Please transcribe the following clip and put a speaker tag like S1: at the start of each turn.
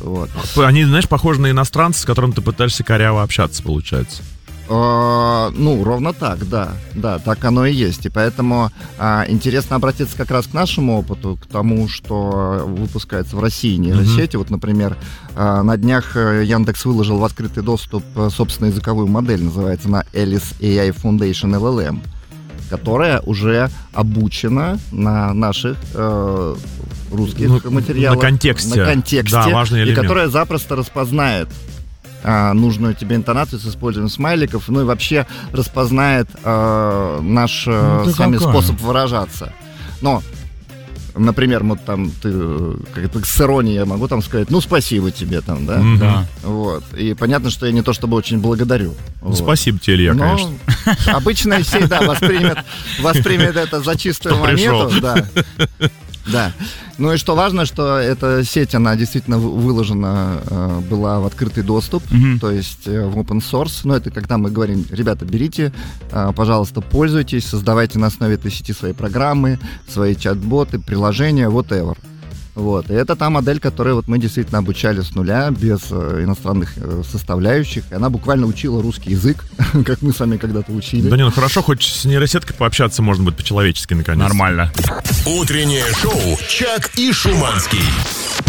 S1: Вот.
S2: Они, знаешь, похожи на иностранцев, с которым ты пытаешься коряво общаться, получается.
S1: Ну, ровно так, да, так оно и есть. И поэтому интересно обратиться как раз к нашему опыту, к тому, что выпускается в России нейросети. Вот, например, на днях Яндекс выложил в открытый доступ собственную языковую модель, называется она Alice AI Foundation LLM, которая уже обучена на наших русских материалах.
S2: На контексте. Да, важный элемент.
S1: И которая запросто распознает нужную тебе интонацию с использованием смайликов, ну и вообще распознает наш с вами способ выражаться. Но, например, вот там ты как-то с иронией я могу там сказать, ну спасибо тебе там, да?
S3: Да.
S1: Вот. И понятно, что я не то чтобы очень благодарю. Вот.
S2: Спасибо тебе, Илья, конечно.
S1: Обычно все, да, воспримет это за чистую монету, да. Да. Ну и что важно, что эта сеть, она действительно выложена была в открытый доступ, то есть в open source. Но это когда мы говорим, ребята, берите, пожалуйста, пользуйтесь, создавайте на основе этой сети свои программы, свои чат-боты, приложения, whatever. Вот. И это та модель, которую вот мы действительно обучали с нуля, без иностранных составляющих. И она буквально учила русский язык, как мы с вами когда-то учили.
S2: Да не, ну хорошо, хоть с нейросеткой пообщаться, можно быть, по-человечески, наконец.
S3: Нормально.
S4: Утреннее шоу «Чак и Шуманский».